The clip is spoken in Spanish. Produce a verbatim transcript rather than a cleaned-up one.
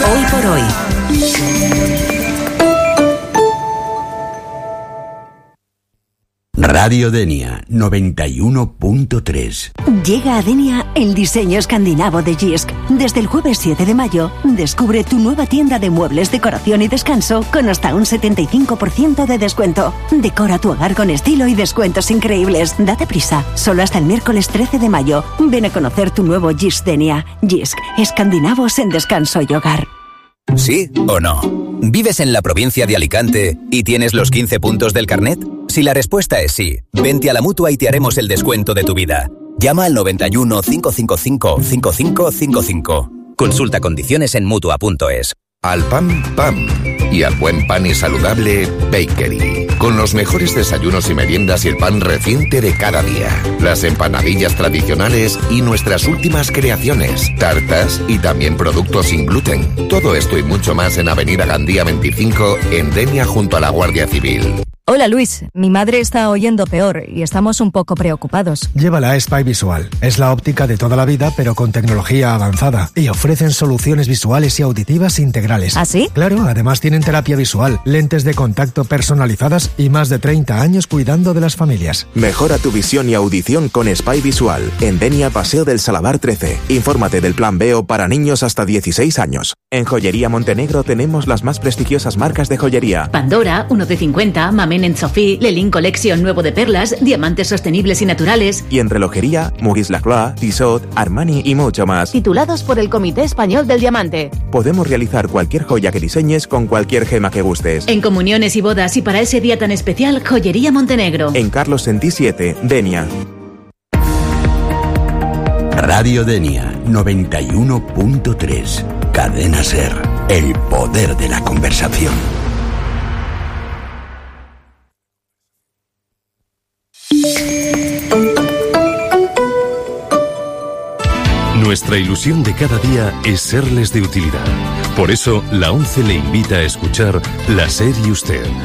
Hoy por hoy. Radio Denia noventa y uno punto tres. Llega a Denia el diseño escandinavo de Jysk. Desde el jueves siete de mayo, descubre tu nueva tienda de muebles, decoración y descanso con hasta un setenta y cinco por ciento de descuento. Decora tu hogar con estilo y descuentos increíbles. Date prisa, solo hasta el miércoles trece de mayo. Ven a conocer tu nuevo Jysk Denia. Jysk, escandinavos en descanso y hogar. ¿Sí o no? ¿Vives en la provincia de Alicante y tienes los quince puntos del carnet? Si la respuesta es sí, vente a la Mutua y te haremos el descuento de tu vida. Llama al noventa y uno, cinco cinco cinco, cinco cinco cinco cinco. Consulta condiciones en Mutua punto es. Al pan, pan. Y al buen pan y saludable, Bakery. Con los mejores desayunos y meriendas y el pan reciente de cada día. Las empanadillas tradicionales y nuestras últimas creaciones. Tartas y también productos sin gluten. Todo esto y mucho más en Avenida Gandía veinticinco, en Denia, junto a la Guardia Civil. Hola Luis, mi madre está oyendo peor y estamos un poco preocupados. Llévala a Spy Visual. Es la óptica de toda la vida, pero con tecnología avanzada. Y ofrecen soluciones visuales y auditivas integrales. ¿Ah, sí? Claro, además tienen terapia visual, lentes de contacto personalizadas y más de treinta años cuidando de las familias. Mejora tu visión y audición con Spy Visual. En Denia, Paseo del Salabar trece. Infórmate del plan Veo para niños hasta dieciséis años. En Joyería Montenegro tenemos las más prestigiosas marcas de joyería. Pandora, uno de cincuenta, Mamen en Sophie, Lelin Collection nuevo de perlas, diamantes sostenibles y naturales. Y en relojería, Maurice Lacroix, Tissot, Armani y mucho más. Titulados por el Comité Español del Diamante. Podemos realizar cualquier joya que diseñes con cualquier gema que gustes. En comuniones y bodas y para ese día tan especial, Joyería Montenegro. En Carlos Sentí siete, Denia. Radio Denia noventa y uno punto tres. Cadena Ser. El poder de la conversación. Nuestra ilusión de cada día es serles de utilidad. Por eso, la ONCE le invita a escuchar La Ser y Usted,